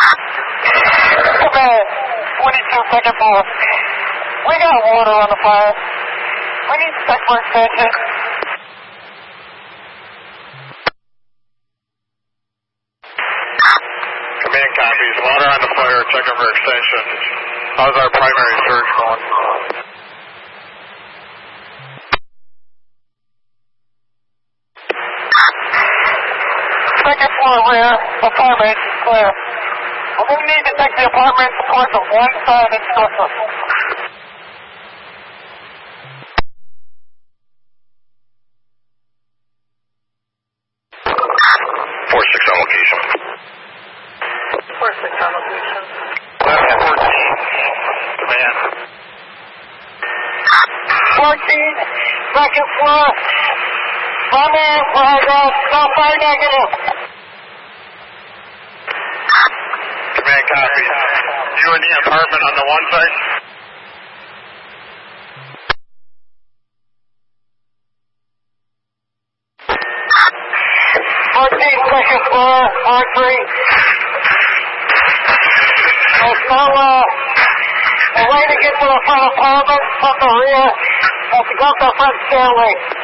Command, 22 second floor. We got water on the fire. We need to check for extension. Command copies. Water on the fire. Checking for extension. How's our primary search going? Second floor rear. Apartment is clear. We need to take the apartment towards the one side and structure. Location. 4-6 on location. 14. Command. 14, second floor. Primary fire, no fire negative. Command copy. You in the apartment on the one side? Second floor, R3. A way to get to the front apartment from the rear. Have to go up the front stairway.